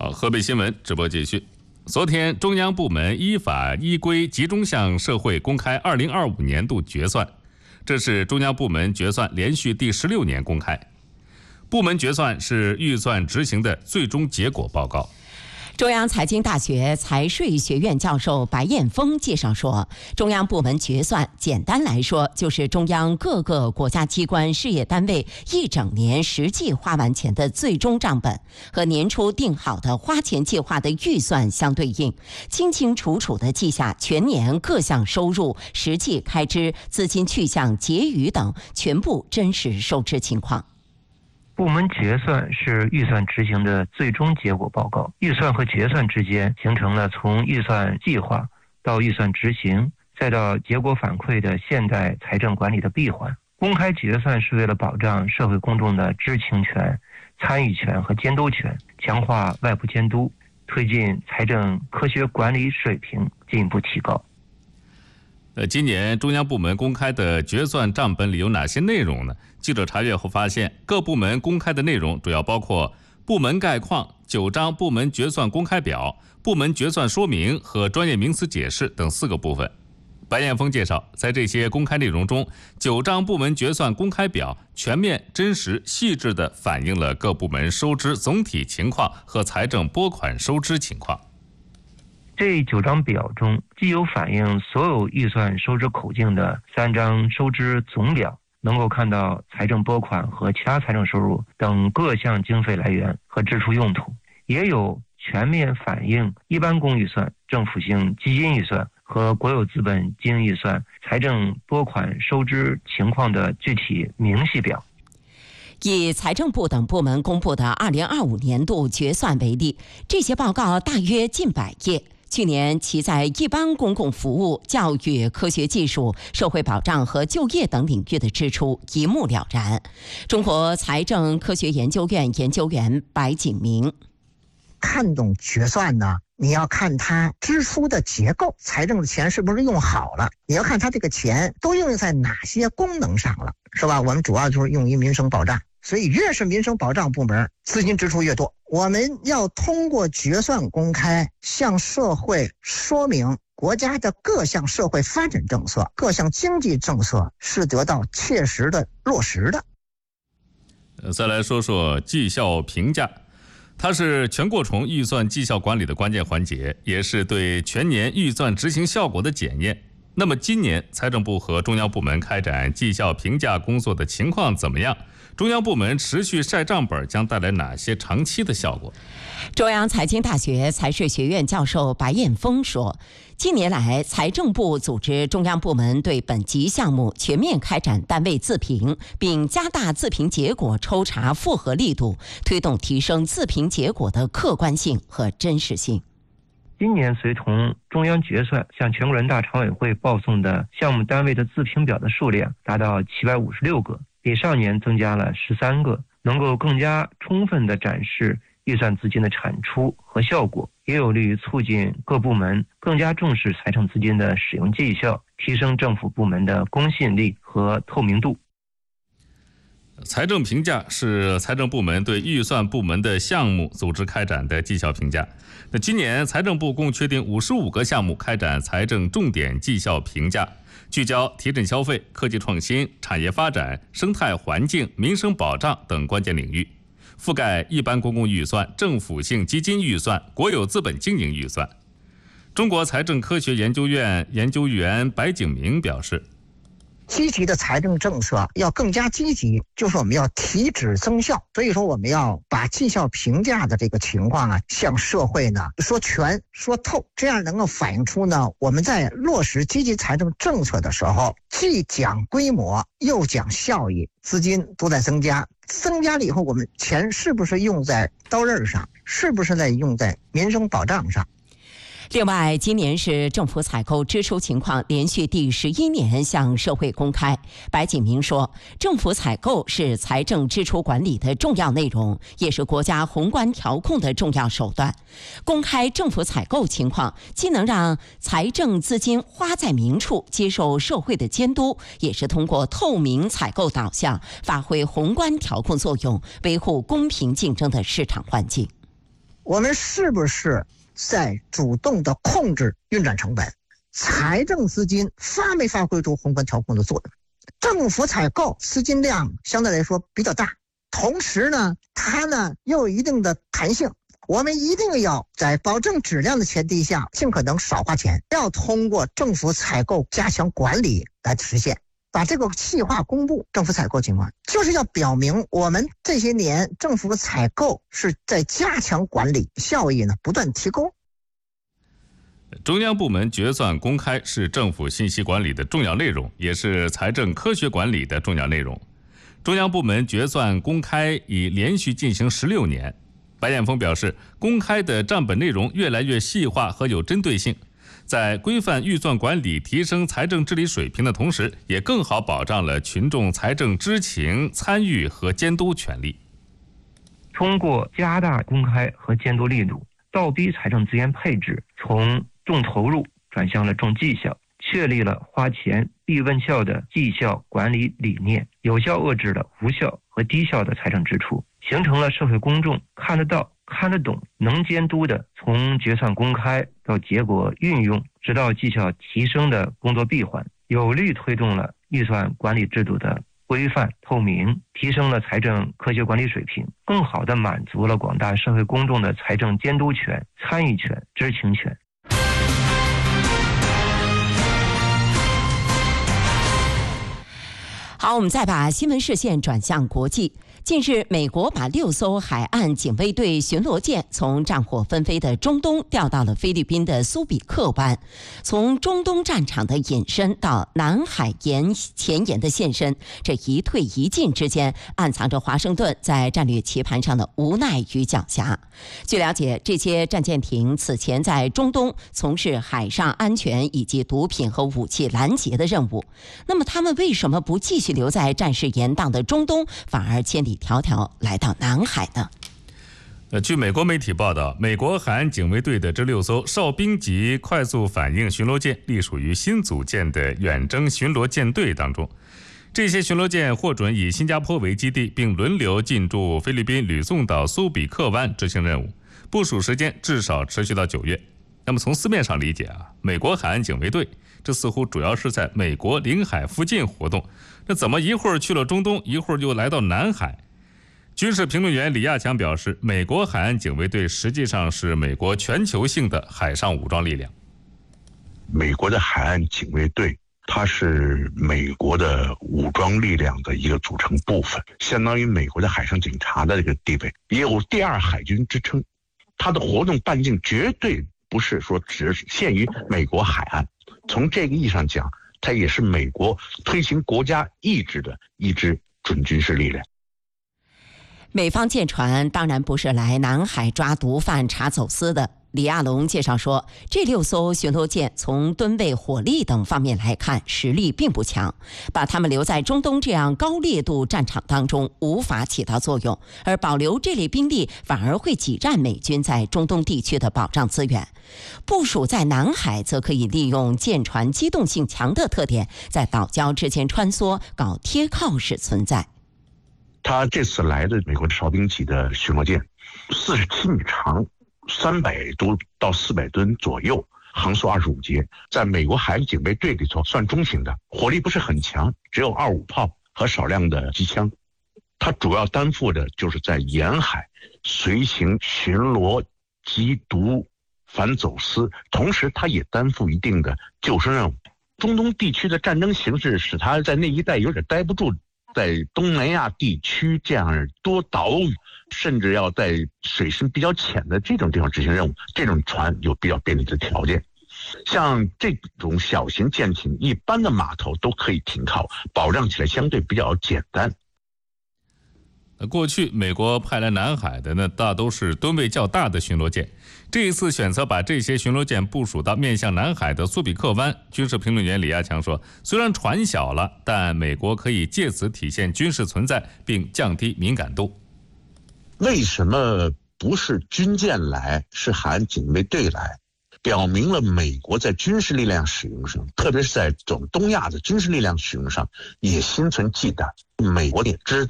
好，河北新闻直播继续。昨天，中央部门依法依规集中向社会公开2025年度决算，这是中央部门决算连续第16年公开。部门决算是预算执行的最终结果报告。 中央财经大学财税学院教授白彦峰介绍说，中央部门决算简单来说就是中央各个国家机关事业单位一整年实际花完钱的最终账本和年初定好的花钱计划的预算相对应，清清楚楚地记下全年各项收入、实际开支、资金去向、结余等全部真实收支情况。 部门决算是预算执行的最终结果报告，预算和决算之间形成了从预算计划到预算执行再到结果反馈的现代财政管理的闭环。公开决算是为了保障社会公众的知情权、参与权和监督权，强化外部监督，推进财政科学管理水平进一步提高。 今年中央部门公开的决算账本里有哪些内容呢？记者查阅后发现，各部门公开的内容主要包括部门概况、9张部门决算公开表、部门决算说明和专业名词解释等4个部分。白彦峰介绍，在这些公开内容中，9张部门决算公开表全面、真实、细致地反映了各部门收支总体情况和财政拨款收支情况。 这9张表中，既有反映所有预算收支口径的3张收支总表，能够看到财政拨款和其他财政收入等各项经费来源和支出用途，也有全面反映一般公预算、政府性基金预算和国有资本经营预算财政拨款收支情况的具体明细表。 以财政部等部门公布的2025年度决算为例，这些报告大约近100页。去年其在一般公共服务、教育、科学技术、社会保障和就业等领域的支出一目了然。中国财政科学研究院研究员白景明： 看懂决算呢，你要看它支出的结构，财政的钱是不是用好了，你要看它这个钱都用在哪些功能上了，是吧？我们主要就是用于民生保障，所以越是民生保障部门，资金支出越多。我们要通过决算公开向社会说明国家的各项社会发展政策、各项经济政策是得到切实的落实的。 再来说说绩效评价，它是全过程预算绩效管理的关键环节，也是对全年预算执行效果的检验。那么今年财政部和中央部门开展绩效评价工作的情况怎么样？中央部门持续晒账本将带来哪些长期的效果？ 中央财经大学财税学院教授白彦峰说，近年来财政部组织中央部门对本级项目全面开展单位自评，并加大自评结果抽查复核力度，推动提升自评结果的客观性和真实性。 今年随同中央决算向全国人大常委会报送的项目单位的自评表的数量达到756个，比上年增加了13个，能够更加充分地展示预算资金的产出和效果，也有利于促进各部门更加重视财政资金的使用绩效，提升政府部门的公信力和透明度。 财政评价是财政部门对预算部门的项目组织开展的绩效评价。那今年财政部共确定55个项目开展财政重点绩效评价，聚焦提振消费、科技创新、产业发展、生态环境、民生保障等关键领域，覆盖一般公共预算、政府性基金预算、国有资本经营预算。中国财政科学研究院研究员白景明表示， 积极的财政政策要更加积极，就是我们要提质增效。所以说我们要把绩效评价的这个情况向社会说全说透，这样能够反映出我们在落实积极财政政策的时候，既讲规模又讲效益，资金都在增加。增加了以后，我们钱是不是用在刀刃上，是不是在用在民生保障上？ 另外，今年是政府采购支出情况连续第11年向社会公开。白景明说，政府采购是财政支出管理的重要内容，也是国家宏观调控的重要手段。公开政府采购情况，既能让财政资金花在明处，接受社会的监督，也是通过透明采购导向，发挥宏观调控作用，维护公平竞争的市场环境。 我们是不是在主动的控制运转成本？财政资金发没发挥出宏观调控的作用？政府采购资金量相对来说比较大，同时呢，它呢又有一定的弹性。我们一定要在保证质量的前提下，尽可能少花钱，要通过政府采购加强管理来实现。把这个细化公布政府采购情况，就是要表明我们这些年政府采购是在加强管理，效益呢不断提高。 中央部门决算公开是政府信息管理的重要内容，也是财政科学管理的重要内容。中央部门决算公开已连续进行16年。白岩峰表示，公开的账本内容越来越细化和有针对性，在规范预算管理、提升财政治理水平的同时，也更好保障了群众财政知情、参与和监督权利。 通过加大公开和监督力度，倒逼财政资源配置从重投入转向了重绩效，确立了花钱必问效的绩效管理理念，有效遏制了无效和低效的财政支出，形成了社会公众看得到、看得懂、能监督的从决算公开到结果运用直到绩效提升的工作闭环，有力推动了预算管理制度的规范透明，提升了财政科学管理水平，更好地满足了广大社会公众的财政监督权、参与权、知情权。 好，我们再把新闻视线转向国际。近日，美国把6艘海岸警卫队巡逻舰从战火纷飞的中东调到了菲律宾的苏比克湾。从中东战场的隐身到南海前沿的现身，这一退一进之间，暗藏着华盛顿在战略棋盘上的无奈与狡黠。据了解，这些战舰艇此前在中东从事海上安全以及毒品和武器拦截的任务。那么，他们为什么不继续留在战事严当的中东，反而千里迢迢来到南海呢？ 据美国媒体报道，美国海岸警卫队的这6艘哨兵级快速反应巡逻舰隶属于新组建的远征巡逻舰队当中。这些巡逻舰获准以新加坡为基地，并轮流进驻菲律宾吕宋岛苏比克湾执行任务，部署时间至少持续到9月。那么从字面上理解美国海岸警卫队这似乎主要是在美国领海附近活动，那怎么一会儿去了中东，一会儿又来到南海？军事评论员李亚强表示，美国海岸警卫队实际上是美国全球性的海上武装力量。 美国的海岸警卫队它是美国的武装力量的一个组成部分，相当于美国的海上警察的这个地位，也有第2海军之称。它的活动半径绝对不是说只限于美国海岸，从这个意义上讲，它也是美国推行国家意志的一支准军事力量。 美方舰船当然不是来南海抓毒贩、查走私的。李亚龙介绍说，这6艘巡逻舰从吨位、火力等方面来看，实力并不强，把他们留在中东这样高烈度战场当中无法起到作用，而保留这类兵力反而会挤占美军在中东地区的保障资源。部署在南海则可以利用舰船机动性强的特点，在岛礁之间穿梭，搞贴靠式存在。 他这次来的美国哨兵级的巡逻舰47米长，300多到400吨左右，航速25节，在美国海岸警卫队里头算中型的，火力不是很强，只有25炮和少量的机枪。它主要担负的就是在沿海随行巡逻、缉毒、反走私，同时它也担负一定的救生任务。中东地区的战争形势使它在那一带有点待不住，在东南亚地区这样多岛屿，甚至要在水深比较浅的这种地方执行任务，这种船有比较便利的条件。像这种小型舰艇，一般的码头都可以停靠，保障起来相对比较简单。 过去美国派来南海的呢，大都是吨位较大的巡逻舰。这一次选择把这些巡逻舰部署到面向南海的苏比克湾，军事评论员李亚强说，虽然船小了，但美国可以借此体现军事存在，并降低敏感度。 为什么不是军舰来，是海岸警卫队来？表明了美国在军事力量使用上，特别是在东亚的军事力量使用上，也心存忌惮。美国也知道，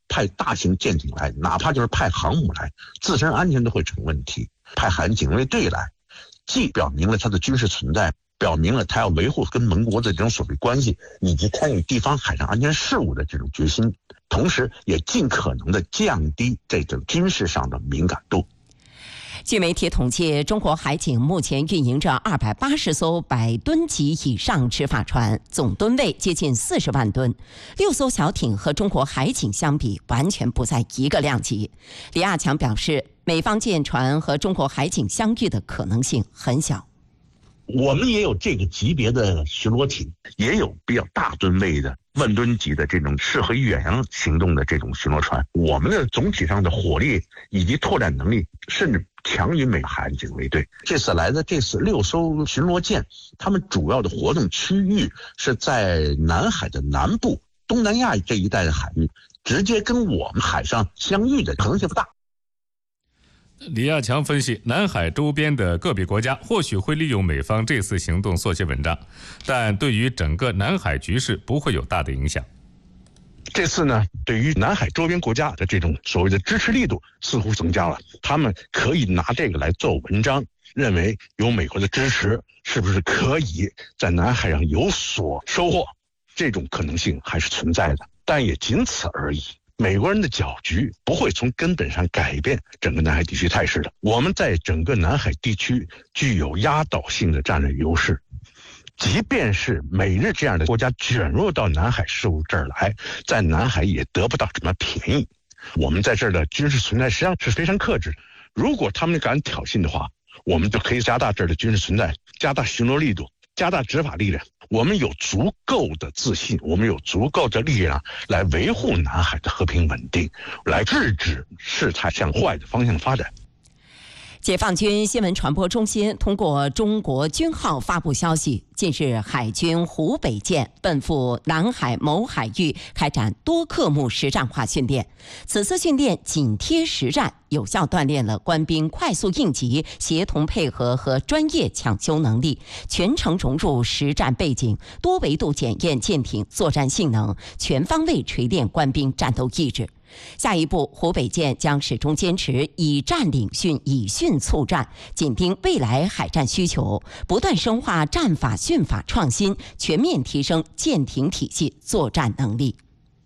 派大型舰艇来，哪怕就是派航母来，自身安全都会成问题。派海岸警卫队来，既表明了他的军事存在，表明了他要维护跟盟国的这种所谓关系，以及参与地方海上安全事务的这种决心，同时也尽可能的降低这种军事上的敏感度。 据媒体统计，中国海警目前运营着280艘100吨级以上执法船，总吨位接近40万吨。6艘小艇和中国海警相比，完全不在一个量级。李亚强表示，美方舰船和中国海警相遇的可能性很小。 我们也有这个级别的巡逻艇，也有比较大吨位的万吨级的这种适合远洋行动的这种巡逻船。我们的总体上的火力以及拓展能力，甚至强于美国海岸警卫队。这次来的6艘巡逻舰，他们主要的活动区域是在南海的南部、东南亚这一带的海域，直接跟我们海上相遇的可能性不大。 李亚强分析，南海周边的个别国家或许会利用美方这次行动做些文章，但对于整个南海局势不会有大的影响。 这次呢，对于南海周边国家的这种所谓的支持力度似乎增加了，他们可以拿这个来做文章，认为有美国的支持，是不是可以在南海上有所收获？这种可能性还是存在的，但也仅此而已。美国人的搅局不会从根本上改变整个南海地区态势的。我们在整个南海地区具有压倒性的战略优势，即便是美日这样的国家卷入到南海事务这儿来，在南海也得不到什么便宜。我们在这儿的军事存在实际上是非常克制，如果他们敢挑衅的话，我们就可以加大这儿的军事存在，加大巡逻力度，加大执法力量。我们有足够的自信，我们有足够的力量来维护南海的和平稳定，来制止事态向坏的方向发展。 解放军新闻传播中心通过中国军号发布消息，近日海军湖北舰奔赴南海某海域开展多科目实战化训练。此次训练紧贴实战，有效锻炼了官兵快速应急、协同配合和专业抢修能力，全程融入实战背景，多维度检验舰艇作战性能，全方位锤炼官兵战斗意志。下一步，湖北舰将始终坚持以战领训、以训促战，紧盯未来海战需求，不断深化战法训法创新，全面提升舰艇体系作战能力。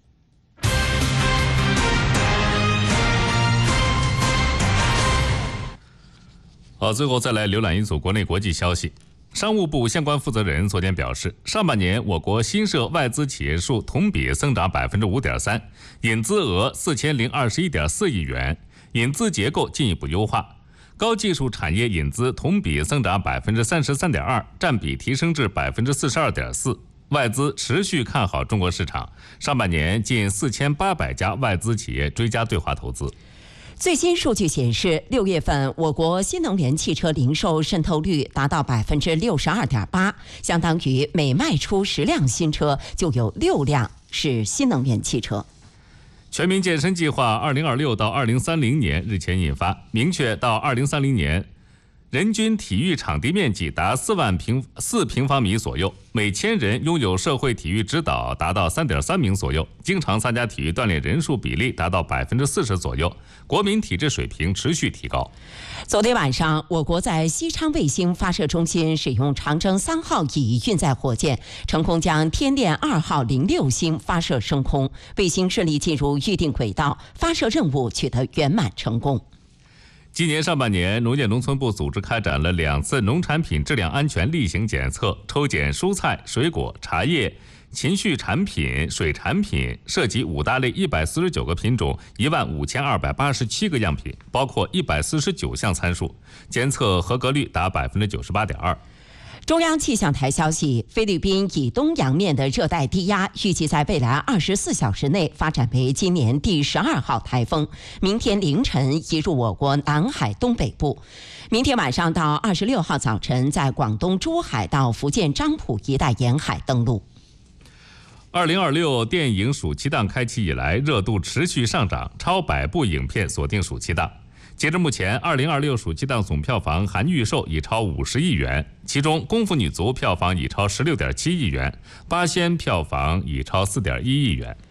好，最后再来浏览一组国内国际消息。商务部相关负责人昨天表示，上半年我国新设外资企业数同比增长 5.3%， 引资额4021.4亿元，引资结构进一步优化，高技术产业引资同比增长 33.2%， 占比提升至 42.4%。外资持续看好中国市场，上半年近4800家外资企业追加对华投资。 最新数据显示，6月份我国新能源汽车零售渗透率达到 62.8%， 相当于每卖出10辆新车就有6辆是新能源汽车。 全民健身计划2026到2030年日前印发，明确到2030年人均体育场地面积达4平方米左右，每1000人拥有社会体育指导达到 3.3 名左右，经常参加体育锻炼人数比例达到 40% 左右，国民体质水平持续提高。 昨天晚上，我国在西昌卫星发射中心使用长征3号乙运载火箭，成功将天链2号06星发射升空，卫星顺利进入预定轨道，发射任务取得圆满成功。 今年上半年，农业农村部组织开展了2次农产品质量安全例行检测，抽检蔬菜、水果、茶叶、禽畜产品、水产品，涉及5大类149个品种，15287个样品，包括149项参数，检测合格率达 98.2%。 中央气象台消息，菲律宾以东洋面的热带低压预计在未来24小时内发展为今年第12号台风，明天凌晨移入我国南海东北部，明天晚上到26号早晨在广东珠海到福建漳浦一带沿海登陆。 2026电影暑期档开启以来，热度持续上涨，超100部影片锁定暑期档。截至目前，2026暑期档总票房含预售已超50亿元，其中《功夫女足》票房已超16.7亿元，《八仙》票房已超4.1亿元。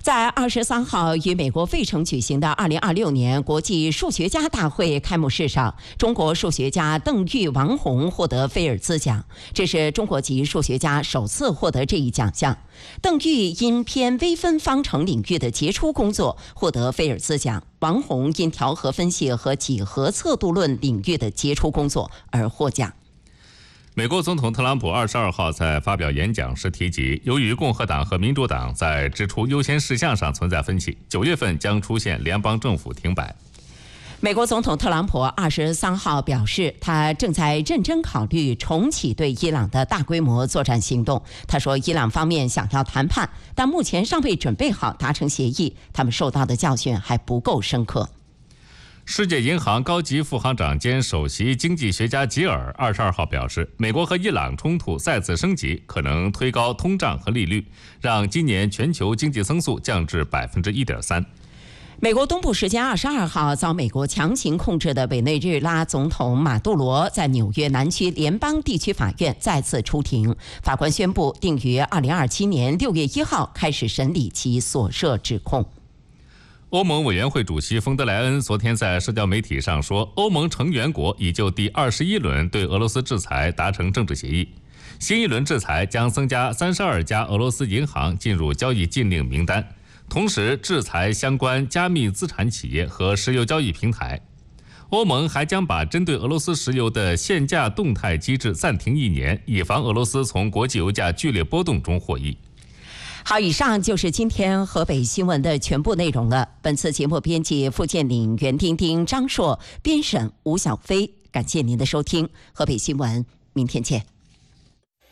在23号于美国费城举行的2026年国际数学家大会开幕式上，中国数学家邓玉、王宏获得菲尔兹奖，这是中国籍数学家首次获得这一奖项。邓玉因偏微分方程领域的杰出工作获得菲尔兹奖，王宏因调和分析和几何测度论领域的杰出工作而获奖。 美国总统特朗普22号在发表演讲时提及，由于共和党和民主党在支出优先事项上存在分歧，9月份将出现联邦政府停摆。 美国总统特朗普23号表示，他正在认真考虑重启对伊朗的大规模作战行动。他说，伊朗方面想要谈判，但目前尚未准备好达成协议，他们受到的教训还不够深刻。 世界银行高级副行长兼首席经济学家吉尔22号表示，美国和伊朗冲突再次升级，可能推高通胀和利率，让今年全球经济增速降至 1.3%。 美国东部时间22号，遭美国强行控制的委内瑞拉总统马杜罗在纽约南区联邦地区法院再次出庭，法官宣布定于2027年6月1号开始审理其所涉指控。 欧盟委员会主席冯德莱恩昨天在社交媒体上说，欧盟成员国已就第21轮对俄罗斯制裁达成政治协议。新一轮制裁将增加32家俄罗斯银行进入交易禁令名单，同时制裁相关加密资产企业和石油交易平台。欧盟还将把针对俄罗斯石油的限价动态机制暂停1年，以防俄罗斯从国际油价剧烈波动中获益。 好，以上就是今天河北新闻的全部内容了。本次节目编辑付建岭、袁丁丁、张硕，编审吴小飞。感谢您的收听，河北新闻，明天见。